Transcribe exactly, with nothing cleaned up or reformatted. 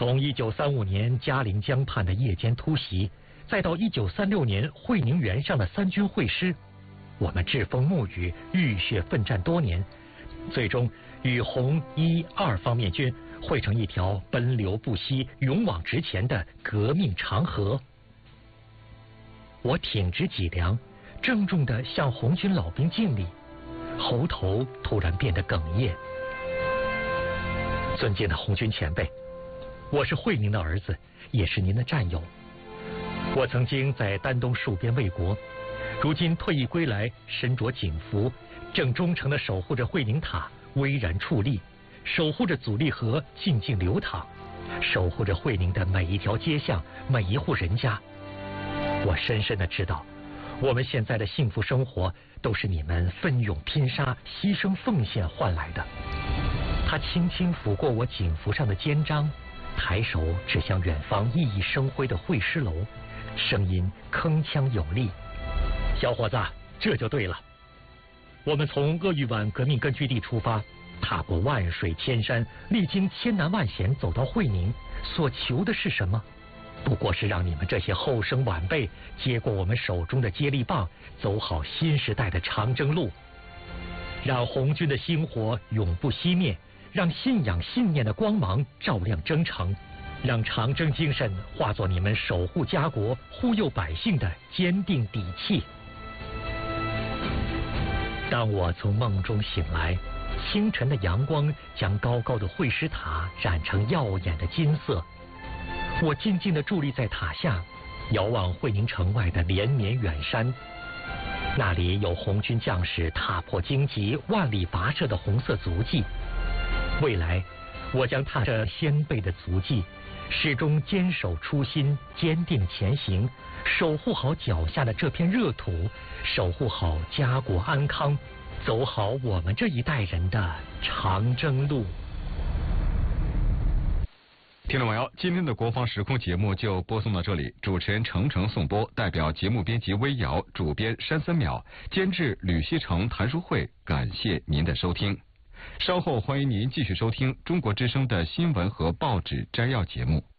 从一九三五年嘉陵江畔的夜间突袭，再到一九三六年会宁原上的三军会师，我们栉风沐雨，浴血奋战多年，最终与红一二方面军汇成一条奔流不息、勇往直前的革命长河。我挺直脊梁，郑重地向红军老兵敬礼，喉头突然变得哽咽。尊敬的红军前辈，我是会宁的儿子，也是您的战友。我曾经在丹东戍边卫国，如今退役归来，身着警服，正忠诚地守护着会宁塔巍然矗立，守护着阻力河静静流淌，守护着会宁的每一条街巷，每一户人家。我深深地知道，我们现在的幸福生活都是你们奋勇拼杀、牺牲奉献换来的。他轻轻抚过我警服上的肩章，抬手指向远方熠熠生辉的会师楼，声音铿锵有力：小伙子，这就对了。我们从鄂豫皖革命根据地出发，踏过万水千山，历经千难万险，走到会宁，所求的是什么？不过是让你们这些后生晚辈接过我们手中的接力棒，走好新时代的长征路，让红军的星火永不熄灭，让信仰信念的光芒照亮征程，让长征精神化作你们守护家国、护佑百姓的坚定底气。当我从梦中醒来，清晨的阳光将高高的会师塔染成耀眼的金色。我静静地伫立在塔下，遥望会宁城外的连绵远山，那里有红军将士踏破荆棘、万里跋涉的红色足迹。未来，我将踏着先辈的足迹，始终坚守初心，坚定前行，守护好脚下的这片热土，守护好家国安康，走好我们这一代人的长征路。 听众朋友，今天的国防时空节目就播送到这里，主持人程程颂播，代表节目编辑微瑶，主编山森淼，监制吕锡成、谭淑慧，感谢您的收听。稍后欢迎您继续收听中国之声的新闻和报纸摘要节目。